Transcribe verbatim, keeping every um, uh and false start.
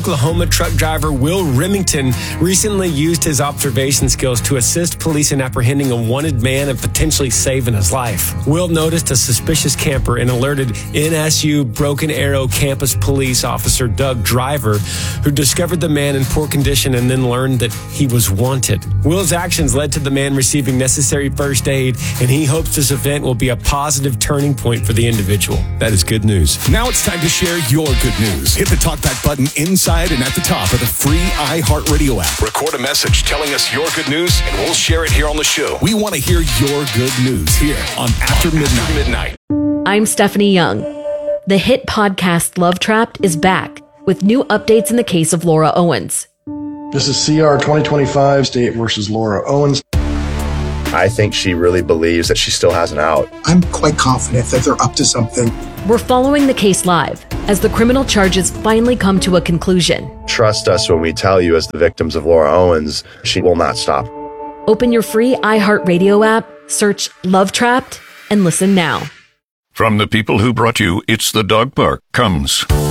Oklahoma truck driver Will Remington recently used his observation skills to assist police in apprehending a wanted man and potentially saving his life. Will noticed a suspicious camper and alerted N S U Broken Arrow campus police officer Doug Driver, who discovered the man in poor condition and then learned that he was wanted. Will's actions led to the man receiving necessary first aid, and he hopes this event will be a positive turning point for the individual. That is good news. Now it's time to share your good news. Hit the TalkBack button inside and at the top of the free iHeartRadio app. Record a message telling us your good news, and we'll share it here on the show. We want to hear your good news here on After Midnight. Midnight. I'm Stephanie Young. The hit podcast Love Trapped is back with new updates in the case of Laura Owens. This is C R twenty twenty-five, State versus Laura Owens. I think she really believes that she still has an out. I'm quite confident that they're up to something. We're following the case live as the criminal charges finally come to a conclusion. Trust us when we tell you, as the victims of Laura Owens, she will not stop. Open your free iHeartRadio app, search Love Trapped, and listen now. From the people who brought you It's the Dog Park comes